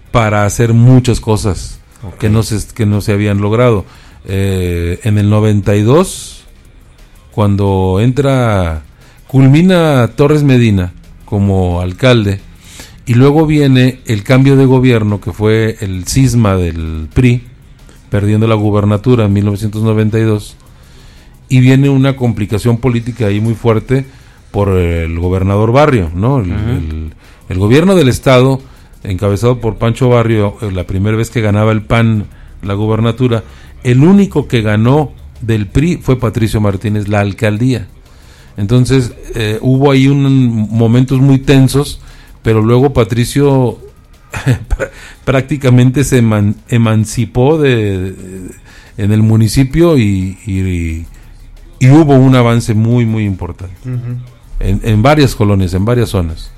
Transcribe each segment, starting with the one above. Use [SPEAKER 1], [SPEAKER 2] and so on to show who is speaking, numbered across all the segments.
[SPEAKER 1] para hacer muchas cosas que no se habían logrado. En el 92, cuando culmina Torres Medina como alcalde, y luego viene el cambio de gobierno, que fue el cisma del PRI, perdiendo la gubernatura en 1992, y viene una complicación política ahí muy fuerte por el gobernador Barrio, ¿no? El gobierno del estado, encabezado por Pancho Barrio, la primera vez que ganaba el PAN la gubernatura, el único que ganó del PRI fue Patricio Martínez la alcaldía. Entonces hubo ahí momentos muy tensos, pero luego Patricio prácticamente se emancipó en el municipio y hubo un avance muy muy importante en varias colonias, en varias zonas.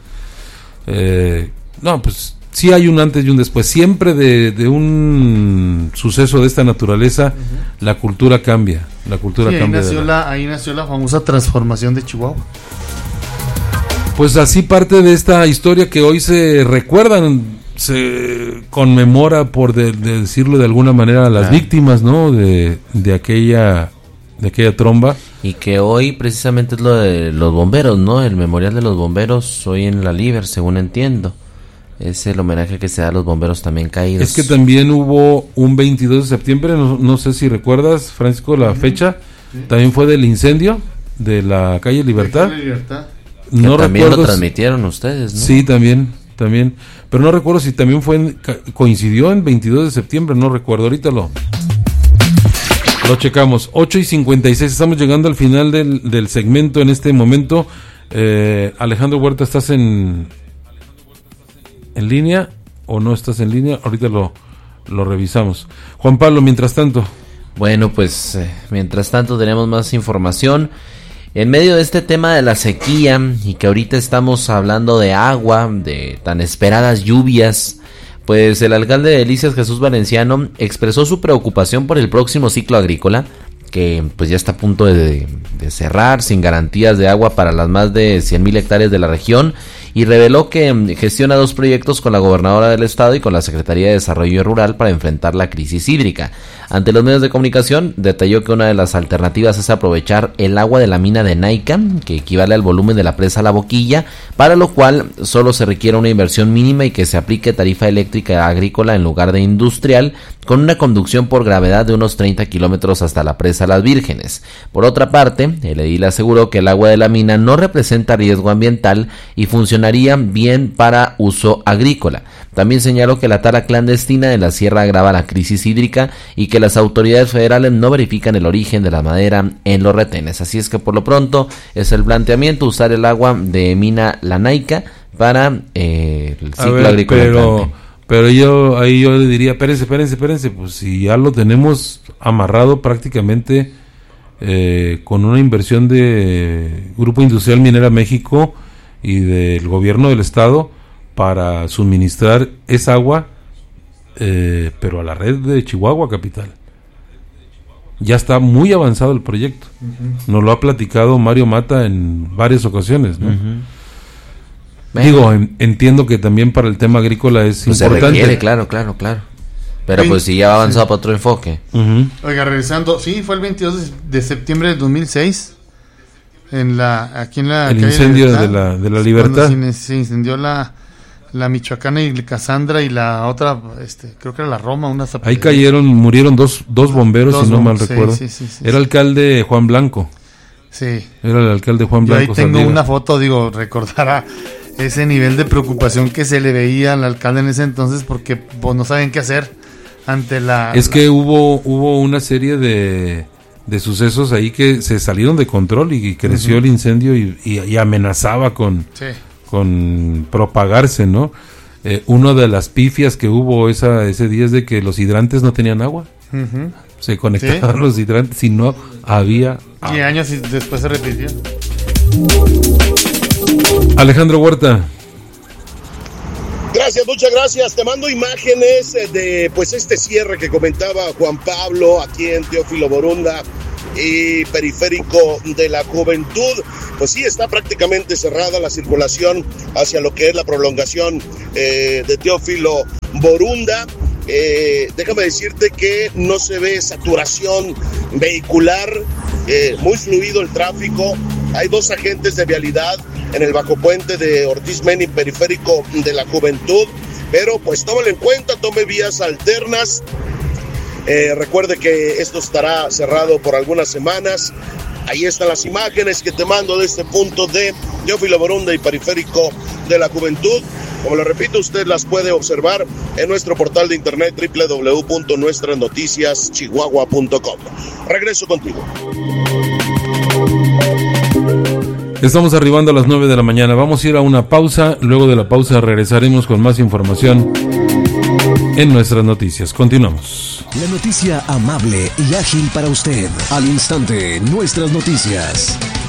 [SPEAKER 1] Pues sí hay un antes y un después. Siempre de un suceso de esta naturaleza, la cultura cambia. La cultura cambia.
[SPEAKER 2] Ahí nació la famosa transformación de Chihuahua.
[SPEAKER 1] Pues así parte de esta historia que hoy se recuerdan, se conmemora, por decirlo de alguna manera, a las víctimas, ¿no? de aquella tromba.
[SPEAKER 3] Y que hoy precisamente es lo de los bomberos, ¿no? El memorial de los bomberos hoy en la Liber, según entiendo. Es el homenaje que se da a los bomberos también caídos.
[SPEAKER 1] Es que también hubo un 22 de septiembre, no sé si recuerdas, Francisco, la fecha, también fue del incendio de la calle Libertad.
[SPEAKER 3] No también lo transmitieron ustedes, ¿no?
[SPEAKER 1] Sí, también, pero no recuerdo si también coincidió en 22 de septiembre, no recuerdo, ahorita lo checamos. 8:56, estamos llegando al final del segmento en este momento. Alejandro Huerta, ¿estás en línea o no estás en línea? Ahorita lo revisamos. Juan Pablo, mientras tanto.
[SPEAKER 3] Bueno, pues mientras tanto tenemos más información. En medio de este tema de la sequía y que ahorita estamos hablando de agua, de tan esperadas lluvias, pues el alcalde de Delicias, Jesús Valenciano, expresó su preocupación por el próximo ciclo agrícola, que pues ya está a punto de cerrar, sin garantías de agua para las más de 100,000 hectáreas de la región, y reveló que gestiona 2 proyectos con la gobernadora del estado y con la Secretaría de Desarrollo Rural para enfrentar la crisis hídrica. Ante los medios de comunicación, detalló que una de las alternativas es aprovechar el agua de la mina de Naica, que equivale al volumen de la presa La Boquilla, para lo cual solo se requiere una inversión mínima y que se aplique tarifa eléctrica agrícola en lugar de industrial, con una conducción por gravedad de unos 30 kilómetros hasta la presa Las Vírgenes. Por otra parte, el edil aseguró que el agua de la mina no representa riesgo ambiental y funcionaría bien para uso agrícola. También señaló que la tala clandestina de la sierra agrava la crisis hídrica y que las autoridades federales no verifican el origen de la madera en los retenes. Así es que por lo pronto es el planteamiento usar el agua de mina La Naica para el ciclo agrícola.
[SPEAKER 1] Pero yo le diría, espérense, pues si ya lo tenemos amarrado prácticamente con una inversión de Grupo Industrial Minera México y del gobierno del estado para suministrar esa agua, pero a la red de Chihuahua capital. Ya está muy avanzado el proyecto. Nos lo ha platicado Mario Mata en varias ocasiones, ¿no? Digo, entiendo que también para el tema agrícola es importante.
[SPEAKER 3] Se requiere, claro. Pero pues si ya va avanzado para otro enfoque.
[SPEAKER 2] Oiga, regresando, sí, fue el 22 de septiembre de 2006, aquí en la
[SPEAKER 1] el
[SPEAKER 2] calle
[SPEAKER 1] incendio
[SPEAKER 2] Libertad,
[SPEAKER 1] de la Libertad.
[SPEAKER 2] Se incendió la Michoacana y Casandra, y la otra, creo que era la Roma, una zapatería.
[SPEAKER 1] Ahí murieron dos bomberos, si no mal recuerdo.
[SPEAKER 2] Sí.
[SPEAKER 1] Era alcalde Juan Blanco.
[SPEAKER 2] Sí.
[SPEAKER 1] Era el alcalde Juan Blanco.
[SPEAKER 2] Yo ahí tengo una foto, recordará ese nivel de preocupación que se le veía al alcalde en ese entonces, porque pues no saben qué hacer ante
[SPEAKER 1] que hubo una serie de sucesos ahí que se salieron de control y creció el incendio y amenazaba con propagarse, ¿no? Una de las pifias que hubo ese día es de que los hidrantes no tenían agua. Se conectaban los hidrantes y no había agua.
[SPEAKER 2] Y años después se repitió.
[SPEAKER 1] Alejandro Huerta.
[SPEAKER 4] Muchas gracias. Te mando imágenes de pues este cierre que comentaba Juan Pablo aquí en Teófilo Borunda. y Periférico de la Juventud. Pues sí, está prácticamente cerrada la circulación hacia lo que es la prolongación de Teófilo Borunda. Déjame decirte que no se ve saturación vehicular, muy fluido el tráfico. Hay 2 agentes de vialidad en el bajo puente de Ortiz Meni, Periférico de la Juventud, pero pues tómalo en cuenta, tome vías alternas. Recuerde que esto estará cerrado por algunas semanas. Ahí están las imágenes que te mando de este punto de Teófilo Borunda y Periférico de la Juventud. Como le repito, usted las puede observar en nuestro portal de internet www.nuestranoticiaschihuahua.com. Regreso contigo.
[SPEAKER 1] Estamos arribando a las 9 de la mañana. Vamos a ir a una pausa. Luego de la pausa regresaremos con más información en nuestras noticias. Continuamos.
[SPEAKER 5] La noticia amable y ágil para usted. Al instante, nuestras noticias.